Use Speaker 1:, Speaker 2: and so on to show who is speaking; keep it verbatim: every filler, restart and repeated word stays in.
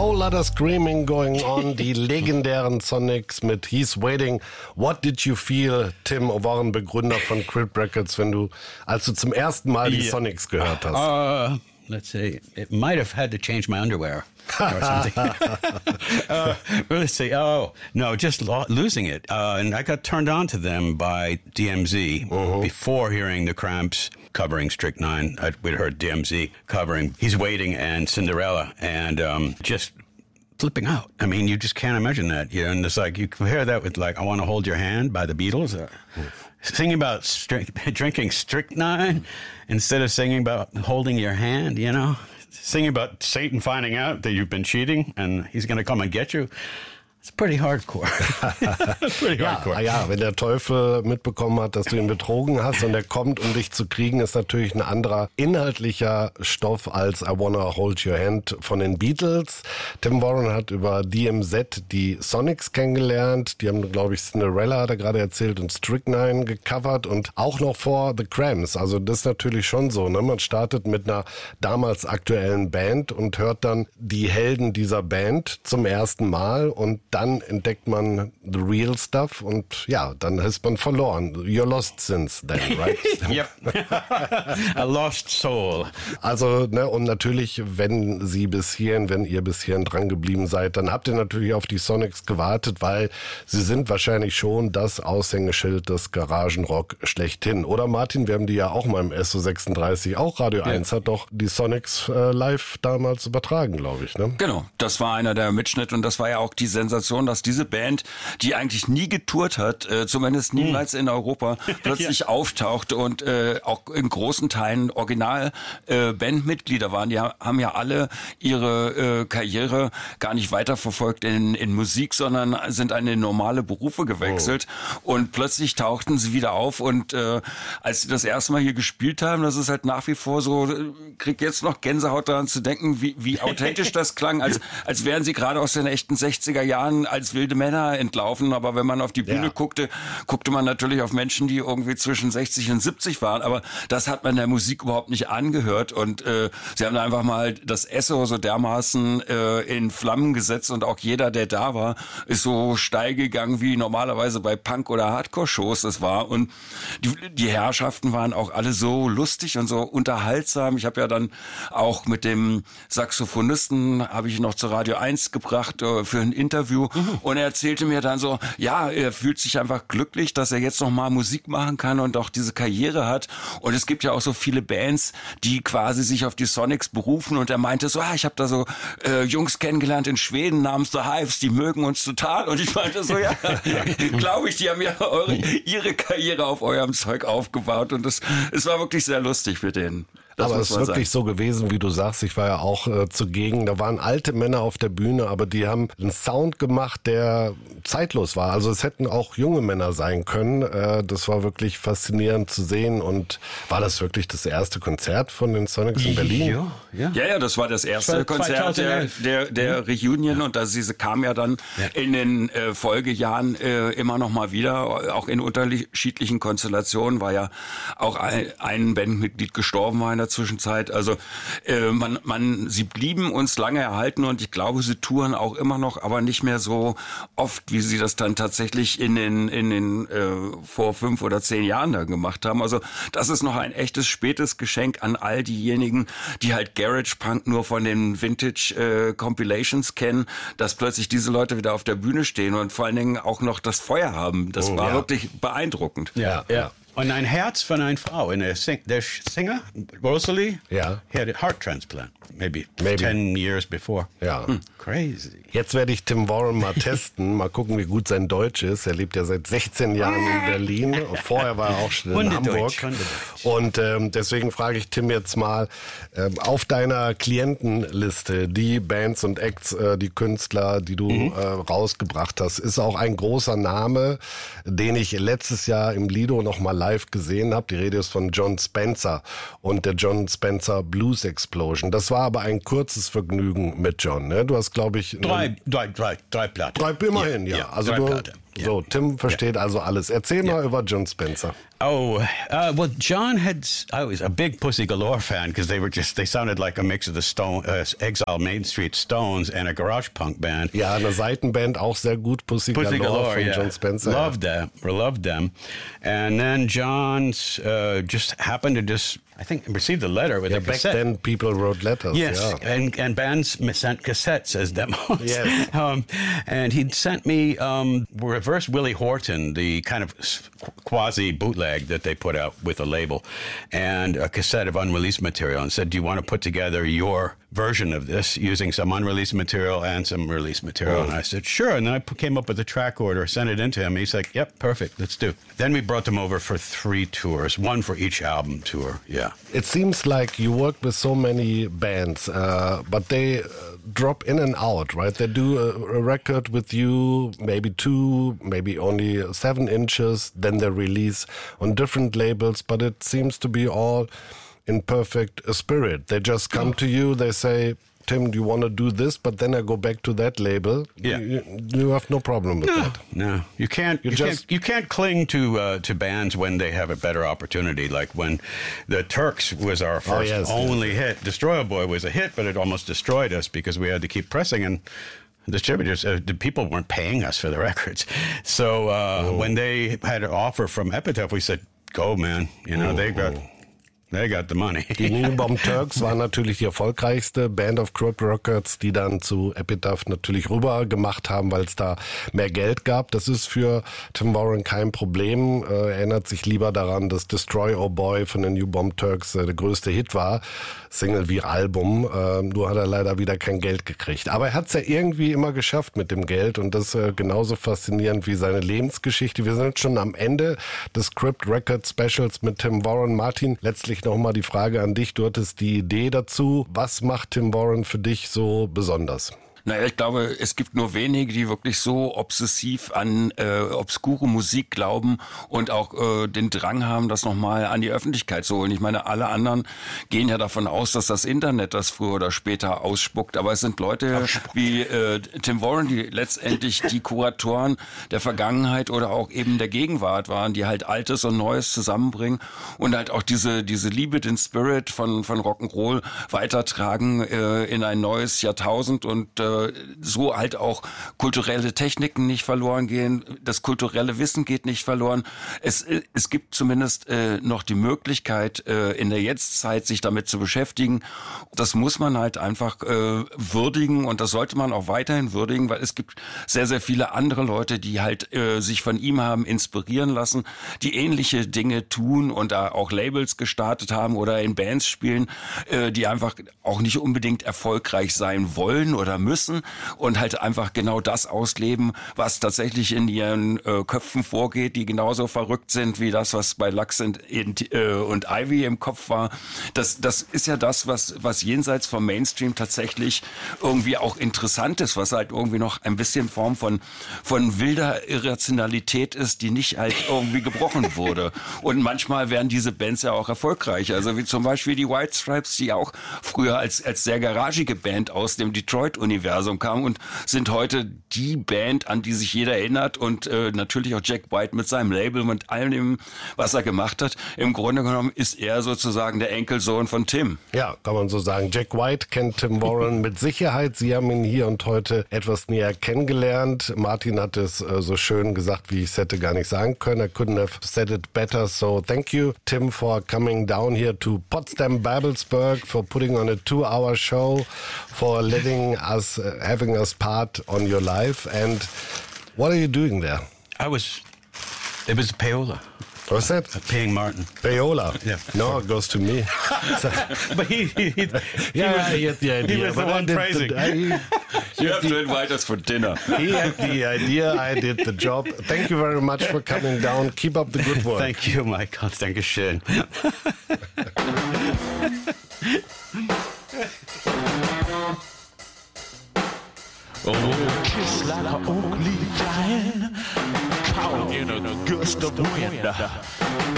Speaker 1: Whole Lotta Screaming Going On, die legendären Sonics mit He's Waiting. What did you feel, Tim Owarin, Begründer von Crypt Records, wenn du, als du zum ersten Mal die yeah. Sonics gehört hast?
Speaker 2: Uh, let's see, it might have had to change my underwear. Or something. uh, let's see. Oh no, just lo- losing it. Uh, and I got turned on to them by D M Z uh-huh. before hearing the Cramps covering Strychnine. I, we'd heard D M Z covering He's Waiting and Cinderella, and um, just flipping out. I mean, you just can't imagine that. You know, and it's like you compare that with like I Want to Hold Your Hand by the Beatles. Uh, mm. Singing about stri- drinking Strychnine instead of singing about holding your hand. You know. Singing about Satan finding out that you've been cheating and he's going to come and get you. It's pretty hardcore. pretty hardcore.
Speaker 1: Ja, ja, wenn der Teufel mitbekommen hat, dass du ihn betrogen hast und er kommt, um dich zu kriegen, ist natürlich ein anderer inhaltlicher Stoff als I Wanna Hold Your Hand von den Beatles. Tim Owarin hat über D M Z die Sonics kennengelernt. Die haben, glaube ich, Cinderella, hat er gerade erzählt, und Strychnine gecovert und auch noch vor The Cramps. Also das ist natürlich schon so, ne? Man startet mit einer damals aktuellen Band und hört dann die Helden dieser Band zum ersten Mal und dann entdeckt man the real stuff und ja, dann ist man verloren. You're lost since then, right?
Speaker 2: Yep. A lost soul.
Speaker 1: Also, ne, und natürlich, wenn Sie bis hierhin, wenn ihr bis hierhin dran geblieben seid, dann habt ihr natürlich auf die Sonics gewartet, weil sie sind wahrscheinlich schon das Aushängeschild des Garagenrock schlechthin. Oder Martin, wir haben die ja auch mal im S O sechsunddreißig, auch Radio ja. eins hat doch die Sonics äh, live damals übertragen, glaube ich, ne?
Speaker 3: Genau, das war einer der Mitschnitte und das war ja auch die Sensation, dass diese Band, die eigentlich nie getourt hat, äh, zumindest niemals hm. in Europa, plötzlich ja. auftauchte und äh, auch in großen Teilen original äh, Bandmitglieder waren. Die haben ja alle ihre äh, Karriere gar nicht weiterverfolgt in, in Musik, sondern sind an in normale Berufe gewechselt oh. und plötzlich tauchten sie wieder auf und äh, als sie das erste Mal hier gespielt haben, das ist halt nach wie vor so, krieg jetzt noch Gänsehaut daran zu denken, wie, wie authentisch das klang, als, als wären sie gerade aus den echten sechziger Jahren als wilde Männer entlaufen, aber wenn man auf die Bühne ja. guckte, guckte man natürlich auf Menschen, die irgendwie zwischen sechzig und siebzig waren, aber das hat man der Musik überhaupt nicht angehört und äh, sie haben da einfach mal das Esso so dermaßen äh, in Flammen gesetzt und auch jeder, der da war, ist so steil gegangen, wie normalerweise bei Punk- oder Hardcore-Shows das war und die, die Herrschaften waren auch alle so lustig und so unterhaltsam. Ich habe ja dann auch mit dem Saxophonisten, habe ich noch zu Radio eins gebracht äh, für ein Interview. Mhm. Und er erzählte mir dann so, ja, er fühlt sich einfach glücklich, dass er jetzt noch mal Musik machen kann und auch diese Karriere hat. Und es gibt ja auch so viele Bands, die quasi sich auf die Sonics berufen. Und er meinte so, ah, ich habe da so äh, Jungs kennengelernt in Schweden namens The Hives, die mögen uns total. Und ich meinte so, ja, glaube ich, die haben ja eure, ihre Karriere auf eurem Zeug aufgebaut. Und es es war wirklich sehr lustig für den. Das
Speaker 1: aber es ist wirklich sagen. so gewesen, wie du sagst. Ich war ja auch äh, zugegen. Da waren alte Männer auf der Bühne, aber die haben einen Sound gemacht, der zeitlos war. Also es hätten auch junge Männer sein können. Äh, das war wirklich faszinierend zu sehen. Und war das wirklich das erste Konzert von den Sonics in Berlin?
Speaker 3: Ja, ja, ja, ja das war das erste war Konzert der, der, der mhm. Reunion. Und das, diese kam ja dann ja. in den äh, Folgejahren äh, immer noch mal wieder. Auch in unterschiedlichen Konstellationen war ja auch ein, ein Bandmitglied gestorben war in der Zwischenzeit. Also äh, man, man, sie blieben uns lange erhalten und ich glaube, sie touren auch immer noch, aber nicht mehr so oft, wie sie das dann tatsächlich in den in den äh, vor fünf oder zehn Jahren da gemacht haben. Also das ist noch ein echtes spätes Geschenk an all diejenigen, die halt Garage Punk nur von den Vintage äh, Compilations kennen, dass plötzlich diese Leute wieder auf der Bühne stehen und vor allen Dingen auch noch das Feuer haben. Das oh, war ja. wirklich beeindruckend.
Speaker 2: Ja, ja. Und ein Herz von einer Frau. Und der, Sing- der Singer, Rosalie,
Speaker 1: ja.
Speaker 2: he had a heart transplant. Maybe,
Speaker 1: Maybe.
Speaker 2: ten years before.
Speaker 1: Ja.
Speaker 2: Hm. Crazy.
Speaker 1: Jetzt werde ich Tim Owarin mal testen, mal gucken, wie gut sein Deutsch ist. Er lebt ja seit sechzehn Jahren in Berlin. Vorher war er auch schon in Hamburg. Und ähm, deswegen frage ich Tim jetzt mal, ähm, auf deiner Klientenliste, die Bands und Acts, äh, die Künstler, die du mhm. äh, rausgebracht hast, ist auch ein großer Name, den ich letztes Jahr im Lido noch mal live gesehen habe. Die Rede ist von Jon Spencer und der Jon Spencer Blues Explosion. Das war aber ein kurzes Vergnügen mit John. Ne? Du hast, glaube ich...
Speaker 2: Drei, drei, drei, drei Platten.
Speaker 1: Drei, immerhin, ja.
Speaker 2: ja.
Speaker 1: Also
Speaker 2: drei
Speaker 1: du,
Speaker 2: Platte.
Speaker 1: So, Tim versteht also alles. Erzähl mal über Jon Spencer.
Speaker 2: Oh, uh, well, John had, I was a big Pussy Galore fan because they were just, they sounded like a mix of the Stone, uh, Exile Main Street Stones and a garage punk band.
Speaker 1: Ja, eine Seitenband, auch sehr gut, Pussy,
Speaker 2: Pussy
Speaker 1: Galore,
Speaker 2: Galore,
Speaker 1: von
Speaker 2: yeah.
Speaker 1: Jon Spencer.
Speaker 2: Loved them, or loved them. And then John uh, just happened to just, I think, received a letter with
Speaker 1: yeah,
Speaker 2: a
Speaker 1: back
Speaker 2: cassette.
Speaker 1: then people wrote letters.
Speaker 2: Yes,
Speaker 1: yeah.
Speaker 2: and, and bands sent cassettes as demos.
Speaker 1: Yes.
Speaker 2: um, and he'd sent me um, Reverse Willie Horton, the kind of quasi bootleg that they put out with a label, and a cassette of unreleased material, and said, do you want to put together your version of this using some unreleased material and some released material? Oh. And I said, sure. And then I came up with a track order, sent it into him. He's like, yep, perfect, let's do. Then we brought them over for three tours, one for each album tour, yeah.
Speaker 1: It seems like you work with so many bands, uh, but they uh, drop in and out, right? They do a, a record with you, maybe two, maybe only seven inches, then they release on different labels, but it seems to be all in perfect spirit. They just come to you, they say, Tim, do you want to do this? But then I go back to that label.
Speaker 2: Yeah.
Speaker 1: You, you have no problem with
Speaker 2: no,
Speaker 1: that.
Speaker 2: No, you can't. You,
Speaker 1: You
Speaker 2: can't.
Speaker 1: just-
Speaker 2: You can't cling to uh, to bands when they have a better opportunity. Like when the Turks was our first
Speaker 1: Oh, yes,
Speaker 2: only hit. Destroyer Boy was a hit, but it almost destroyed us because we had to keep pressing and. Distributors, uh, the people weren't paying us for the records. So uh, when they had an offer from Epitaph, we said, "Go, man! You know they got, they got the money."
Speaker 1: Die New Bomb Turks waren natürlich die erfolgreichste Band of Crop Records, die dann zu Epitaph natürlich rüber gemacht haben, weil es da mehr Geld gab. Das ist für Tim Warren kein Problem. Er erinnert sich lieber daran, dass Destroy Oh Boy von den New Bomb Turks äh, der größte Hit war. Single wie Album. Äh, nur hat er leider wieder kein Geld gekriegt. Aber er hat es ja irgendwie immer geschafft mit dem Geld und das ist äh, genauso faszinierend wie seine Lebensgeschichte. Wir sind schon am Ende des Crypt Record Specials mit Tim Warren. Martin, letztlich nochmal die Frage an dich. Du hattest die Idee dazu. Was macht Tim Warren für dich so besonders?
Speaker 3: Naja, ich glaube, es gibt nur wenige, die wirklich so obsessiv an äh, obskure Musik glauben und auch äh, den Drang haben, das nochmal an die Öffentlichkeit zu holen. Ich meine, alle anderen gehen ja davon aus, dass das Internet das früher oder später ausspuckt. Aber es sind Leute ausspuckt. wie äh, Tim Warren, die letztendlich die Kuratoren der Vergangenheit oder auch eben der Gegenwart waren, die halt Altes und Neues zusammenbringen und halt auch diese diese Liebe, den Spirit von von Rock'n'Roll weitertragen äh, in ein neues Jahrtausend und äh, so halt auch kulturelle Techniken nicht verloren gehen, das kulturelle Wissen geht nicht verloren. Es, es gibt zumindest äh, noch die Möglichkeit, äh, in der Jetztzeit sich damit zu beschäftigen. Das muss man halt einfach äh, würdigen und das sollte man auch weiterhin würdigen, weil es gibt sehr, sehr viele andere Leute, die halt äh, sich von ihm haben inspirieren lassen, die ähnliche Dinge tun und da auch Labels gestartet haben oder in Bands spielen, äh, die einfach auch nicht unbedingt erfolgreich sein wollen oder müssen. Und halt einfach genau das ausleben, was tatsächlich in ihren äh, Köpfen vorgeht, die genauso verrückt sind wie das, was bei Lux und, äh, und Ivy im Kopf war. Das, das ist ja das, was, was jenseits vom Mainstream tatsächlich irgendwie auch interessant ist, was halt irgendwie noch ein bisschen Form von, von wilder Irrationalität ist, die nicht halt irgendwie gebrochen wurde. Und manchmal werden diese Bands ja auch erfolgreich. Also wie zum Beispiel die White Stripes, die auch früher als, als sehr garagige Band aus dem Detroit-Universum kamen und sind heute die Band, an die sich jeder erinnert und äh, natürlich auch Jack White mit seinem Label und allem dem, was er gemacht hat. Im Grunde genommen ist er sozusagen der Enkelsohn von Tim.
Speaker 1: Ja, kann man so sagen. Jack White kennt Tim Warren mit Sicherheit. Sie haben ihn hier und heute etwas näher kennengelernt. Martin hat es äh, so schön gesagt, wie ich es hätte gar nicht sagen können. I couldn't have said it better. So thank you, Tim, for coming down here to Potsdam Babelsberg, for putting on a two-hour show, for letting us, uh, having us part on your life. And what are you doing there?
Speaker 2: I was. It was payola.
Speaker 1: What's that?
Speaker 2: Paying Martin.
Speaker 1: Payola.
Speaker 2: Yeah.
Speaker 1: No, it goes to me. So,
Speaker 2: But he, he, he,
Speaker 1: yeah,
Speaker 2: he
Speaker 1: he had the idea.
Speaker 2: He was the
Speaker 1: but I
Speaker 2: one
Speaker 1: did
Speaker 2: praising.
Speaker 1: The, I,
Speaker 3: You have to invite us for dinner.
Speaker 1: he had the idea, I did the job. Thank you very much for coming down. Keep up the good work.
Speaker 2: Thank you, Michael. Dankeschön.
Speaker 4: Oh, kiss like an oak leaf flying, caught in a gust of wind.